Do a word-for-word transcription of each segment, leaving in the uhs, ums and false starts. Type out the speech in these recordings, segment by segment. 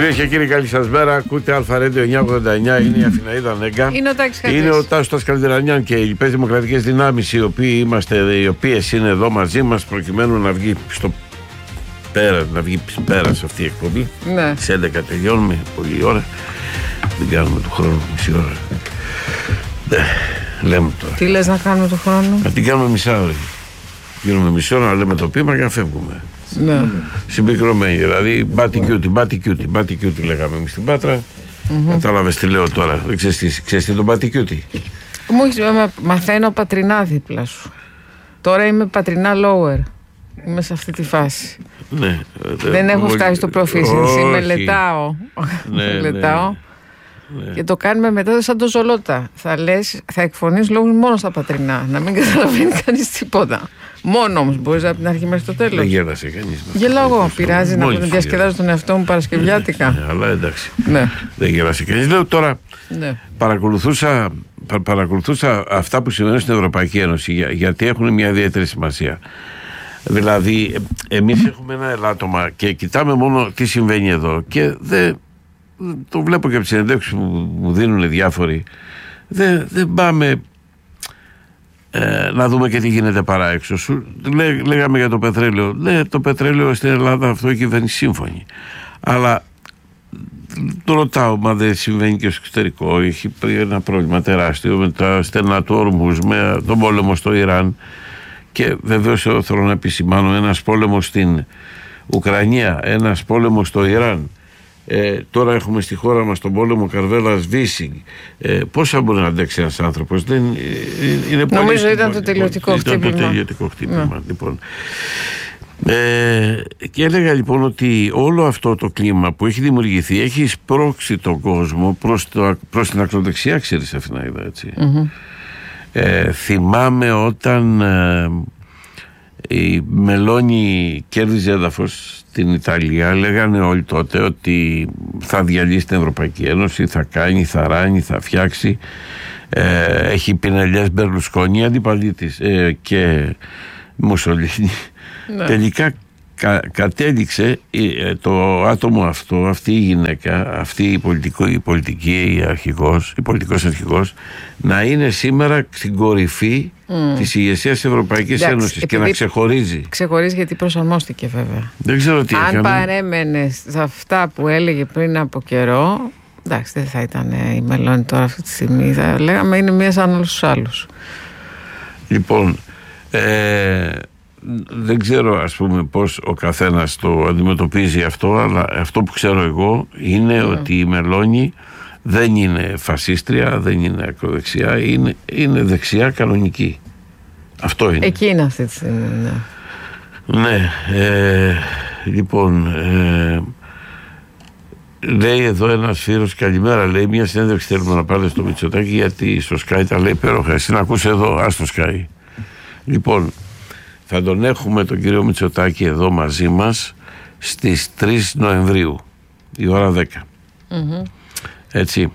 Κυρίες και κύριοι, καλή σας μέρα. Ακούτε Αλφα Ρέντιο εννιακόσια ογδόντα εννιά. Είναι η Αθηναίδα Νέγκα. Είναι ο Τάκης Χατζής. Είναι ο Τάσος Καλδερανιάν και οι λοιπές δημοκρατικές δυνάμεις, οι, οποίοι είμαστε, οι οποίες είναι εδώ μαζί μας προκειμένου να βγει στο πέρα, να βγει πέρα σε αυτή η εκπομπή. Ναι. Στις έντεκα τελειώνουμε, πολλή ώρα. Δεν κάνουμε του χρόνου μισή ώρα. Ναι, λέμε τώρα. Τι λες να κάνουμε του χρόνου? Να την κάνουμε μισά ώρα. Γίνουμε μισή ώρα να λέμε το πείμα και να φεύγουμε. Ναι. Συμπυκνωμένοι, δηλαδή μπάτι κιούτι, μπάτι κιούτι, μπάτι κιούτι λέγαμε εμείς στην Πάτρα. Mm-hmm. Κατάλαβες τι λέω τώρα? Δεν ξέρεις τι, ξέρεις τι το μπάτι κιούτι? Μου έχεις, μαθαίνω πατρινά δίπλα σου. Τώρα είμαι πατρινά lower. Είμαι σε αυτή τη φάση. Ναι. Δεν έχω φτάσει στο proficiency. Μελετάω. Ναι, Μελετάω. Ναι. Και το κάνουμε μετά σαν το Ζολότα. Θα λες, θα εκφωνείς λόγους μόνο στα πατρινά. Να μην καταλαβαίνει κανείς τίποτα. Μόνο όμως μπορείς από την αρχή μέχρι το τέλος. Δεν γέλασε κανείς. Γελάω εγώ. Πειράζει να διασκεδάζω τον εαυτό μου παρασκευιάτικα? Ναι, αλλά εντάξει. Ναι. Δεν γέλασε κανείς. Λέω τώρα, ναι. παρακολουθούσα, πα, παρακολουθούσα αυτά που συμβαίνουν στην Ευρωπαϊκή Ένωση, για, γιατί έχουν μια ιδιαίτερη σημασία. Δηλαδή, εμείς έχουμε ένα ελάττωμα και κοιτάμε μόνο τι συμβαίνει εδώ και δεν. Το βλέπω και από τις συνεντεύξεις που μου δίνουν διάφοροι. Δεν, δεν πάμε ε, να δούμε και τι γίνεται παρά έξω. Σου, λέ, λέγαμε για το πετρέλαιο. Ναι, το πετρέλαιο στην Ελλάδα αυτό η κυβέρνηση σύμφωνη. Αλλά το ρωτάω, μα δεν συμβαίνει και στο εξωτερικό? Έχει ένα πρόβλημα τεράστιο με τα στενά του Ορμούζ, με τον πόλεμο στο Ιράν. Και βεβαίως θέλω να επισημάνω, ένας πόλεμος στην Ουκρανία, ένας πόλεμος στο Ιράν. Ε, τώρα έχουμε στη χώρα μας τον πόλεμο Καρβέλας Βίσινγκ. Ε, πόσα μπορεί να αντέξει ένας άνθρωπος? Δεν, ε, είναι Νομίζω πολύ ήταν το τελειωτικό ήταν χτύπημα. το τελειωτικό χτύπημα. Ναι. Λοιπόν. Ε, και έλεγα λοιπόν ότι όλο αυτό το κλίμα που έχει δημιουργηθεί έχει σπρώξει τον κόσμο προς, το, προς την ακροδεξιά, ξέρεις Αθηναίδα, έτσι. Mm-hmm. Ε, θυμάμαι όταν ε, η Μελώνη κέρδιζε έδαφος στην Ιταλία, λέγανε όλοι τότε ότι θα διαλύσει την Ευρωπαϊκή Ένωση, θα κάνει, θα ράνει, θα φτιάξει. Ε, έχει πινελιές Μπερλουσκόνη αντίπαλοι της ε, και Μουσολίνη. Ναι. Τελικά κα, κατέληξε ε, το άτομο αυτό, αυτή η γυναίκα, αυτή η, πολιτικό, η πολιτική η αρχηγός, η πολιτικός αρχηγός, να είναι σήμερα στην κορυφή mm. της ηγεσίας της Ευρωπαϊκής Εντάξει, Ένωσης και να ξεχωρίζει. Ξεχωρίζει γιατί προσαρμόστηκε βέβαια. Δεν ξέρω τι Αν έκανε. παρέμενε σε αυτά που έλεγε πριν από καιρό, εντάξει, δεν θα ήταν η Μελώνη τώρα αυτή τη στιγμή. Θα λέγαμε είναι μία σαν όλους τους άλλους. Λοιπόν, ε, δεν ξέρω ας πούμε πως ο καθένας το αντιμετωπίζει αυτό, αλλά αυτό που ξέρω εγώ είναι mm. ότι η Μελώνη δεν είναι φασίστρια, δεν είναι ακροδεξιά, είναι, είναι δεξιά κανονική. Αυτό είναι. Εκεί είναι αυτή τη στιγμή, ναι. Ναι, ε, λοιπόν, ε, λέει εδώ ένας φίλος, καλημέρα, λέει, μια συνέντευξη θέλουμε να πάρει στο Μητσοτάκη, γιατί στο Sky τα λέει υπέροχα. Εσύ να ακούς εδώ, ας το Sky. Λοιπόν, θα τον έχουμε τον κύριο Μητσοτάκη εδώ μαζί μας στις τρεις Νοεμβρίου, η ώρα δέκα. Mm-hmm. Έτσι,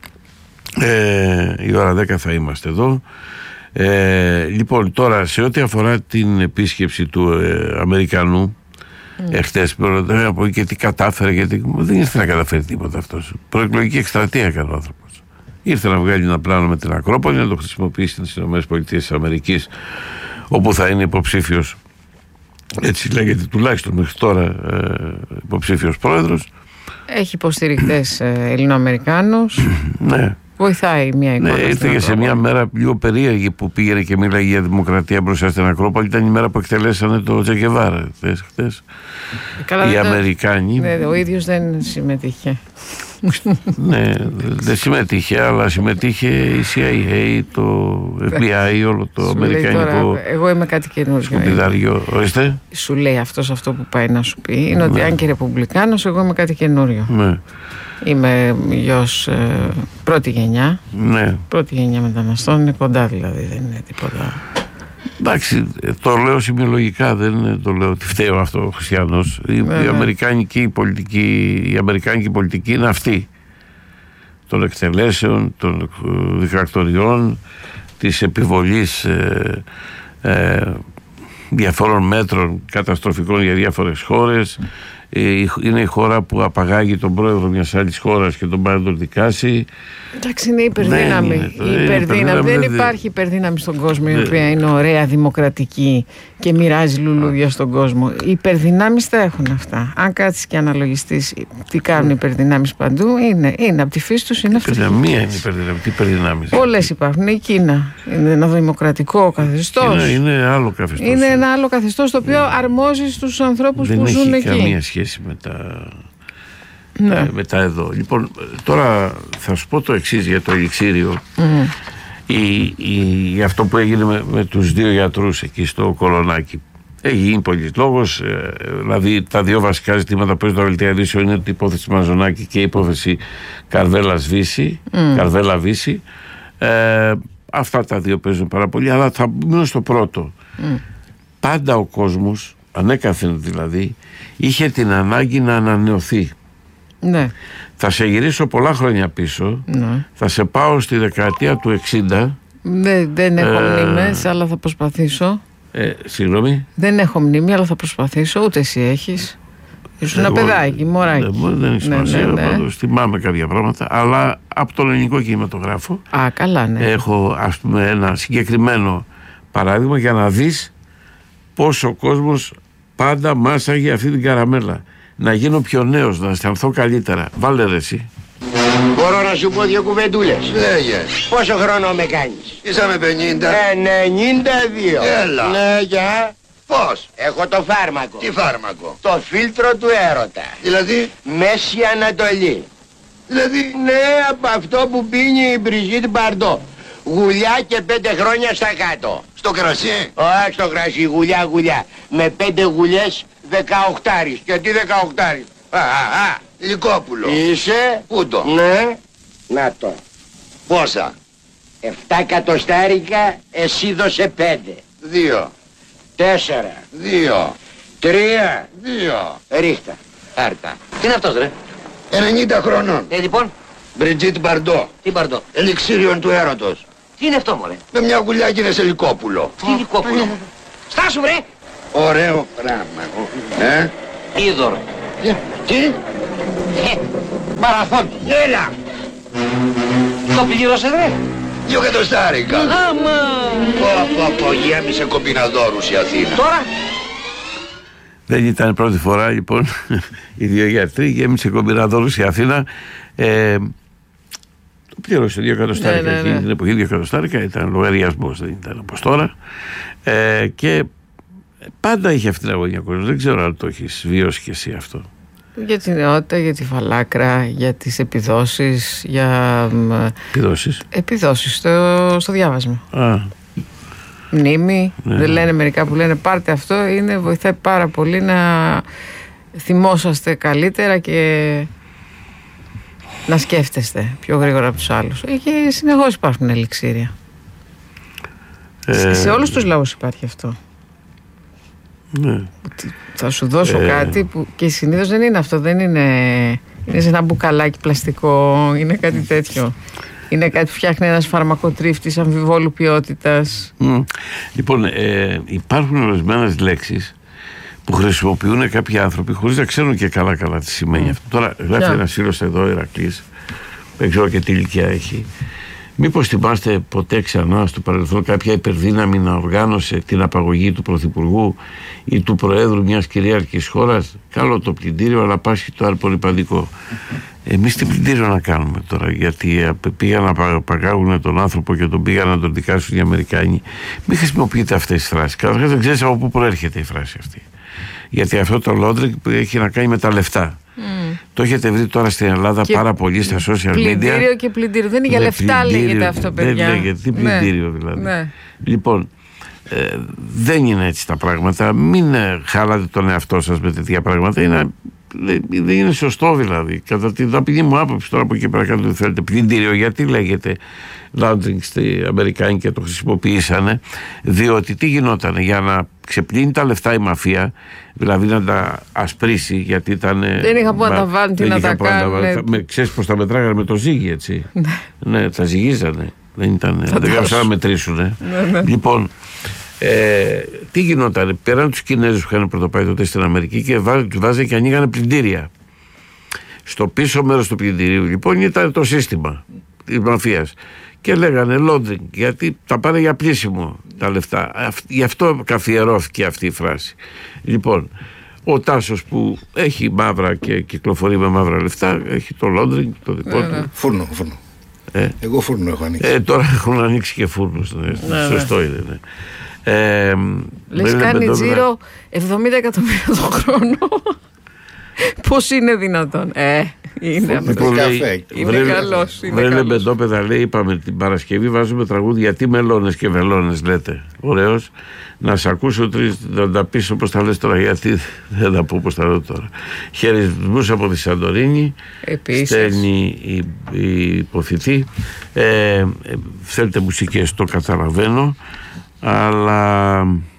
ε, η ώρα δέκα θα είμαστε εδώ. Ε, λοιπόν, τώρα σε ό,τι αφορά την επίσκεψη του ε, Αμερικανού mm. εχθές, πρέπει να πω και τι κατάφερε, γιατί δεν ήρθε να καταφέρει τίποτα αυτός. Προεκλογική εκστρατεία έκανε ο άνθρωπος. Ήρθε να βγάλει ένα πλάνο με την Ακρόπολη, να το χρησιμοποιήσει στις ΗΠΑ, όπου θα είναι υποψήφιος, έτσι λέγεται τουλάχιστον μέχρι τώρα, ε, υποψήφιος πρόεδρος. Έχει υποστηρικτές ε, Ελληνοαμερικάνους. Ναι. Βοηθάει μια εικόνα. Ναι, ήρθε και σε μια μέρα λίγο περίεργη που πήγαινε και μίλαγε για δημοκρατία μπροστά στην Ακρόπολη. Ήταν η μέρα που εκτελέσανε το Τζε Γκεβάρα χθες. Οι δεν Αμερικάνοι. Ναι, ο ίδιος δεν συμμετείχε. Ναι, δεν συμμετείχε, αλλά συμμετείχε η Σι Άι Έι, το Εφ Μπι Άι, όλο το αμερικανικό. Τώρα, εγώ είμαι κάτι καινούριο. Ορίστε. Σου λέει αυτός αυτό που πάει να σου πει. Είναι ναι. ότι αν και ρεπουμπλικάνος, εγώ είμαι κάτι καινούριο. Ναι. Είμαι γιος ε, πρώτη γενιά. Ναι. Πρώτη γενιά μεταναστών, είναι κοντά δηλαδή, δεν είναι τίποτα. Εντάξει, το λέω σημειολογικά, δεν το λέω ότι φταίω αυτό ο χριστιανός. Η, ναι, η, αμερικάνικη πολιτική, η αμερικάνικη πολιτική είναι αυτή των εκτελέσεων, των δικτατοριών, της επιβολής ε, ε, διαφόρων μέτρων καταστροφικών για διάφορες χώρες, είναι η χώρα που απαγάγει τον πρόεδρο μιας άλλης χώρας και τον πάει να τον δικάσει. Εντάξει, είναι υπερδύναμη. Ναι, είναι, η υπερδύναμη. Δεν υπάρχει υπερδύναμη στον κόσμο η οποία είναι ωραία, δημοκρατική και μοιράζει λουλούδια στον κόσμο. Οι υπερδυνάμεις τα έχουν αυτά. Αν κάτσεις και αναλογιστείς τι κάνουν οι υπερδυνάμεις παντού, είναι, είναι από τη φύση τους, είναι αυτή. Μία είναι υπερδυνάμη. Τι υπερδυνάμεις? Πολλές υπάρχουν. Η Κίνα είναι ένα δημοκρατικό καθεστώς. Είναι, είναι άλλο καθεστώς. Είναι ένα άλλο καθεστώς το οποίο αρμόζει στους ανθρώπους που ζουν εκεί. Δεν έχει καμία σχέση με τα. Ναι. Μετά εδώ. Λοιπόν, τώρα θα σου πω το εξής για το ελιξίριο. Mm. Η, η, αυτό που έγινε με, με τους δύο γιατρούς εκεί στο Κολονάκι. Έχει γίνει πολλής λόγος. Ε, δηλαδή τα δύο βασικά ζητήματα που έχει το δελτίο ειδήσεων είναι η υπόθεση Μαζονάκη και η υπόθεση Καρβέλας Βύση. Mm. Καρβέλα Βύση. Ε, αυτά τα δύο παίζουν πάρα πολύ, αλλά θα μείνω στο πρώτο. Mm. Πάντα ο κόσμος, ανέκαθεν δηλαδή, είχε την ανάγκη να ανανεωθεί. Ναι. Θα σε γυρίσω πολλά χρόνια πίσω. Ναι. Θα σε πάω στη δεκαετία του εξήντα. Δεν, δεν έχω ε, μνήμες, αλλά θα προσπαθήσω. Ε, συγγνώμη. Δεν έχω μνήμη, αλλά θα προσπαθήσω. Ούτε εσύ έχεις. Ήσουν ένα παιδάκι, μωράκι. Δεν, δεν έχει σημασία. Ναι, ναι, ναι. Πάντως θυμάμαι κάποια πράγματα. Αλλά από τον ελληνικό κινηματογράφο. Α, καλά, ναι. Έχω, ας πούμε, ένα συγκεκριμένο παράδειγμα για να δεις πόσο ο κόσμος πάντα μάσαγε αυτή την καραμέλα. Να γίνω πιο νέος, να αισθανθώ καλύτερα. Βάλε ρε εσύ. Μπορώ να σου πω δύο κουβεντούλες? Λέγες. Πόσο χρόνο με κάνεις? Είσαμε πενήντα. ενενήντα δύο. Έλα. Ναι, για. Πώς? Έχω το φάρμακο. Τι φάρμακο? Το φίλτρο του έρωτα. Δηλαδή? Μέση Ανατολή. Δηλαδή? Ναι, από αυτό που πίνει η Μπριζίτ Μπαρντό. Γουλιά και πέντε χρόνια στα κάτω. Στο κρασί? Όχι στο κρασί, γουλιά γουλιά. Με πέντε γουλιές δεκαοχτάρις. Και τι δεκαοχτάρις? Α, α, α. Λυκόπουλο. Είσαι? Πού το? Ναι. Να το. Πόσα? Εφτά κατοστάρικα, εσύ δώσε πέντε. Δύο. Τέσσερα. Δύο. Τρία. Δύο. Ρίχτα. Άρτα. Τι είναι αυτός ρε? ενενήντα χρονών. Ε, λοιπόν. Μπριτζίτ Μπαρντό. Τι Μπαρντό? Ελιξίριον του έρωτος. Τι είναι αυτό μωρέ? Με μια γουλιά γίνεσαι λυκόπουλο. Τι λυκόπουλο? Στάσου βρε! Ωραίο πράγμα. Ε? Είδωρ. Τι? Ε, μαραθών. Έλα. Το πλήρωσε ρε? Δυο κατοστάρικα. Άμα. Πω πω πω, γέμισε κομπιναδόρους η Αθήνα. Τώρα. Δεν ήταν πρώτη φορά λοιπόν οι δύο γιατροί, γέμισε κομπιναδόρους η Αθήνα. Ε, το πλήρωσε δύο εκατοστάρικα. Ναι, ναι, ναι. Εκείνη την εποχή δύο εκατοστάρικα ήταν λογαριασμός, δεν ήταν όπως τώρα. Ε, και πάντα είχε αυτή την αγωνία κόσμος. Δεν ξέρω αν το έχεις βιώσει και εσύ αυτό. Για την νεότητα, για τη φαλάκρα, για τις επιδόσεις, για... Επιδόσεις. Επιδόσεις στο, στο διάβασμα. Α. Μνήμη. Ναι. Δεν λένε μερικά που λένε πάρτε αυτό, είναι, βοηθάει πάρα πολύ να θυμόσαστε καλύτερα και να σκέφτεστε πιο γρήγορα από τους άλλους. Και συνεχώς υπάρχουν ελιξίρια. Ε... Σε όλους τους λαούς υπάρχει αυτό. Ναι. Θα σου δώσω ε... κάτι που και συνήθως δεν είναι αυτό, δεν είναι, είναι σε ένα μπουκαλάκι πλαστικό, είναι κάτι τέτοιο. Είναι κάτι που φτιάχνει ένας φαρμακοτρίφτης αμφιβόλου ποιότητας. Mm. Λοιπόν, ε, υπάρχουν ορισμένες λέξεις που χρησιμοποιούν κάποιοι άνθρωποι χωρίς να ξέρουν και καλά καλά τι σημαίνει mm. αυτό. Τώρα γράφει yeah. ένας φίλος εδώ, Ηρακλής, δεν ξέρω και τι ηλικία έχει. Μήπως θυμάστε ποτέ ξανά στο παρελθόν κάποια υπερδύναμη να οργάνωσε την απαγωγή του Πρωθυπουργού ή του Προέδρου μιας κυρίαρχης χώρας? Καλό το πλυντήριο, αλλά πάσχει το αρπορυπαντικό. Εμείς τι πλυντήριο να κάνουμε τώρα? Γιατί πήγαν να παγάγουν τον άνθρωπο και τον πήγαν να τον δικάσουν οι Αμερικάνοι. Μην χρησιμοποιείτε αυτές τις φράσεις. Καταρχάς δεν ξέρεις από πού προέρχεται η φράση αυτή. Γιατί αυτό το laundering που έχει να κάνει με τα λεφτά. Mm. Το έχετε βρει τώρα στην Ελλάδα και πάρα πολύ στα social media. Πλυντήριο και πλυντήριο. Δεν είναι για λεφτά, λέγεται αυτό, παιδιά. Δεν λέγεται. Τι πλυντήριο ναι. δηλαδή. Ναι. Λοιπόν, ε, δεν είναι έτσι τα πράγματα. Μην ε, χάλατε τον εαυτό σας με τέτοια πράγματα. Είναι, δεν είναι σωστό δηλαδή. Κατά την ταπεινή μου άποψη, τώρα από εκεί πέρα κάτω δεν θέλετε πλυντήριο. Γιατί λέγεται laundering στην Αμερικάνη και το χρησιμοποιήσανε? Διότι τι γινότανε? Για να ξεπλύνει τα λεφτά η μαφία, δηλαδή να τα ασπρίσει, γιατί ήταν. Δεν είχα που να τα βάλουν, τι να τα κάνουν. Ξέρεις πως τα μετράγανε με το ζύγι, έτσι. Ναι, τα ζυγίζανε. Δεν ήταν. Δεν κάψαν να μετρήσουνε. Λοιπόν, Ε, τι γινόταν, πέραν τους Κινέζους που είχαν πρωτοπάει τότε στην Αμερική και τους βάζανε και ανοίγανε πλυντήρια. Στο πίσω μέρος του πλυντηρίου λοιπόν ήταν το σύστημα της μαφίας και λέγανε laundering, γιατί τα πάνε για πλήσιμο τα λεφτά. Γι' αυτό καθιερώθηκε αυτή η φράση. Λοιπόν, ο Τάσος που έχει μαύρα και κυκλοφορεί με μαύρα λεφτά έχει το laundering το δικό ναι, του. ναι. Φούρνο, φούρνο. Ε. Εγώ φούρνο έχω ανοίξει. Ε, τώρα έχουν ανοίξει και φούρνους. Ναι. Ναι, σωστό ναι. είναι. Ναι. Ε, Λες κάνει τζίρο εβδομήντα εκατομμύρια το χρόνο. Πώς είναι δυνατόν? Ε, είναι αυτό. Είναι καλός. Βρε Λεμπεντόπεδα, λέει, είπαμε την Παρασκευή βάζουμε τραγούδι γιατί μελώνες και βελώνες, λέτε. Ωραίος. Να σε ακούσω τρεις, να τα πεις όπως τα λες τώρα, γιατί δεν τα πω όπως τα λέω τώρα. Χαιρετισμούς από τη Σαντορίνη. Επίσης. Στέλνει η, η υποθητή. Ε, ε, θέλετε μουσικές, το καταλαβαίνω. Αλλά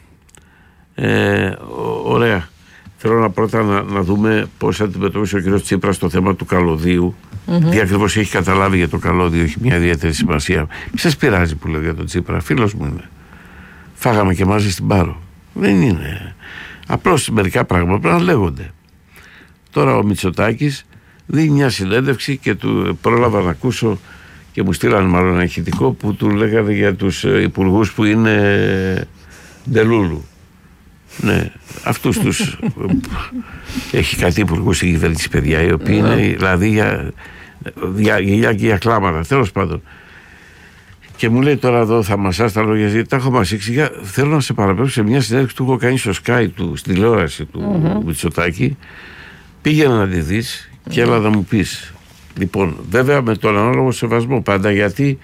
ε, ωραία. Θέλω να πρώτα να, να δούμε πώς αντιμετώπισε ο κ. Τσίπρας το θέμα του καλωδίου. Mm-hmm. Τι ακριβώς έχει καταλάβει για το καλώδιο, έχει μια ιδιαίτερη σημασία. Μη σας πειράζει που λέω για τον Τσίπρα, φίλος μου είναι. Φάγαμε και μαζί στην Πάρο. Δεν είναι. Απλώς μερικά πράγματα πρέπει να λέγονται. Τώρα ο Μητσοτάκης δίνει μια συνέντευξη και του πρόλαβα να ακούσω και μου στείλανε μάλλον ένα ηχητικό που του λέγανε για τους υπουργούς που είναι ντελούλου. Ναι, αυτούς τους έχει κάτι υπουργούς στην κυβέρνηση, παιδιά, οι οποίοι είναι δηλαδή για για, για, για κλάματα, τέλος πάντων. Και μου λέει τώρα εδώ θα μασάς τα λόγια, γιατί τα έχω μασίξει. Θέλω να σε παραπέμψω σε μια συνέντευξη που έχω κάνει στο Sky του, στη τηλεόραση του mm-hmm. Μητσοτάκη. Πήγαινε να τη δεις και έλα να μου πεις. Λοιπόν, βέβαια με τον ανάλογο σεβασμό πάντα, γιατί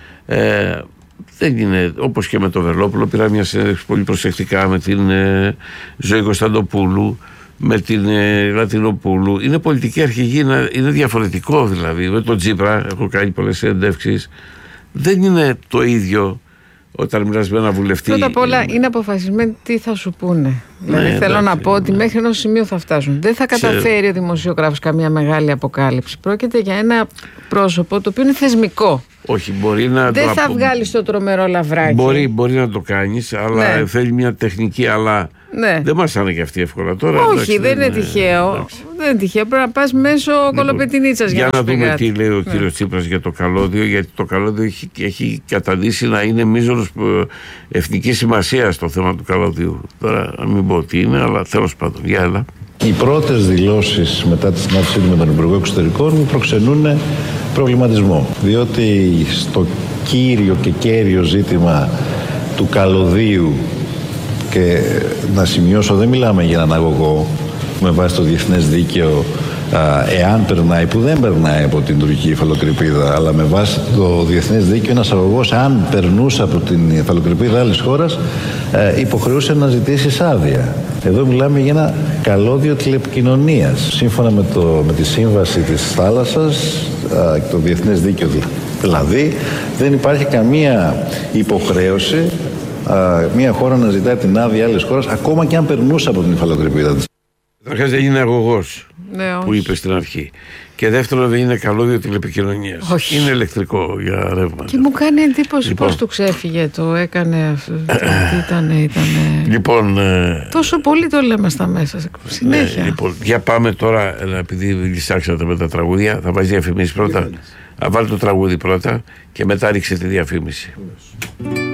ε, δεν είναι όπως και με τον Βελόπουλο. Πήρα μια συνέντευξη πολύ προσεκτικά με την ε, Ζωή Κωνσταντοπούλου, με την ε, Λατινοπούλου. Είναι πολιτική αρχηγή, είναι διαφορετικό δηλαδή. Με τον Τσίπρα έχω κάνει πολλές συνέντευξεις. Δεν είναι το ίδιο όταν μιλάς με ένα βουλευτή. Πρώτα απ' όλα είναι αποφασισμένοι τι θα σου πούνε. Ναι, δηλαδή θέλω εντάξει, να πω ότι ναι. μέχρι ενός σημείου θα φτάσουν. Δεν θα καταφέρει Ξέρω. ο δημοσιογράφος καμία μεγάλη αποκάλυψη. Πρόκειται για ένα πρόσωπο το οποίο είναι θεσμικό. Όχι, μπορεί να Δεν το θα απο... βγάλεις το τρομερό λαβράκι. Μπορεί, μπορεί να το κάνεις, αλλά ναι. θέλει μια τεχνική, αλλά ναι. δεν μας είναι και αυτή εύκολα τώρα. Όχι, εντάξει, δεν είναι τυχαίο. Εντάξει. Δεν είναι τυχαίο. Πρέπει να πας μέσω λοιπόν, κολοπετινίτσας για, για να, να δούμε κάτι. Τι λέει ο ναι. κύριος Τσίπρας για το καλώδιο, γιατί το καλώδιο έχει, έχει καταντήσει να είναι μείζωνος εθνικής σημασίας στο θέμα του καλώδιου. Τώρα, να μην πω τι είναι, αλλά τέλος πάντων. Για έλα. Οι πρώτες δηλώσεις μετά τη συνάντησή του με τον Υπουργό Εξωτερικών μου προξενούν προβληματισμό. Διότι στο κύριο και κέριο ζήτημα του καλωδίου, και να σημειώσω δεν μιλάμε για έναν αγωγό με βάση το διεθνές δίκαιο, εάν περνάει, που δεν περνάει από την τουρκική υφαλοκρηπίδα, αλλά με βάση το διεθνές δίκαιο ένας αγωγός, αν περνούσε από την υφαλοκρηπίδα άλλης χώρας, υποχρεούσε να ζητήσει άδεια. Εδώ μιλάμε για ένα καλώδιο τηλεπικοινωνίας. Σύμφωνα με, το, με τη σύμβαση της θάλασσας και το διεθνές δίκαιο δηλαδή, δεν υπάρχει καμία υποχρέωση μια χώρα να ζητάει την άδεια άλλης χώρας, ακόμα και αν περνούσε από την υφαλοκρηπίδα της. Καταρχάς δεν είναι αγωγός ναι, που είπε στην αρχή. Και δεύτερον δεν είναι καλώδιο τηλεπικοινωνίας. Όχι. Είναι ηλεκτρικό για ρεύμα. Και μου κάνει εντύπωση λοιπόν. πώς του ξέφυγε, το έκανε αυτό. Ήτανε, ήτανε... Λοιπόν, τόσο πολύ το λέμε στα μέσα. Συνέχεια. Ναι, λοιπόν, για πάμε τώρα, επειδή λυσάξατε με τα τραγούδια, θα βάζει διαφήμιση πρώτα. Βάλτε το τραγούδι πρώτα και μετά ρίξε τη διαφήμιση.